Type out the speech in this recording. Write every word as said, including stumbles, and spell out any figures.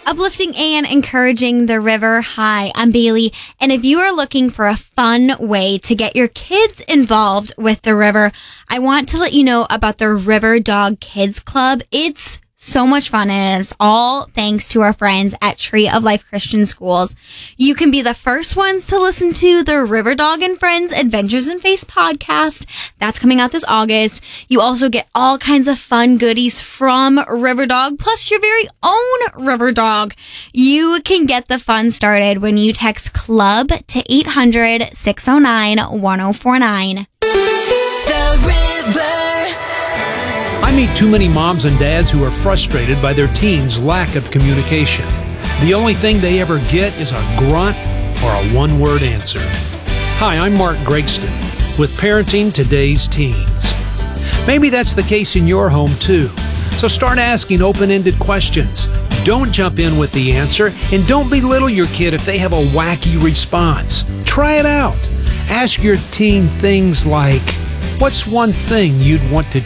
Uplifting and encouraging the river. Hi, I'm Bailey. And if you are looking for a fun way to get your kids involved with the river, I want to let you know about the River Dog Kids Club. It's so much fun, and it's all thanks to our friends at Tree of Life Christian Schools. You can be the first ones to listen to the River Dog and Friends Adventures in Faith podcast. That's coming out this August. You also get all kinds of fun goodies from River Dog, plus your very own River Dog. You can get the fun started when you text CLUB to eight hundred, six oh nine, one oh four nine. The River. I meet too many moms and dads who are frustrated by their teens' lack of communication. The only thing they ever get is a grunt or a one-word answer. Hi, I'm Mark Gregston with Parenting Today's Teens. Maybe that's the case in your home too. So start asking open-ended questions. Don't jump in with the answer, and don't belittle your kid if they have a wacky response. Try it out. Ask your teen things like, what's one thing you'd want to